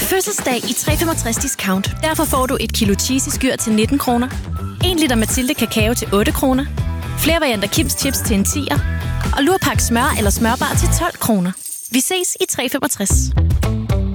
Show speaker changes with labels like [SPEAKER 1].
[SPEAKER 1] fødselsdag i 365 Discount. Derfor får du et kilo cheesy skyr til 19 kroner. 1 liter Mathilde kakao til 8 kroner. Flere varianter Kims Chips til en 10'er. Og lurpak smør eller smørbar til 12 kroner. Vi ses i 365.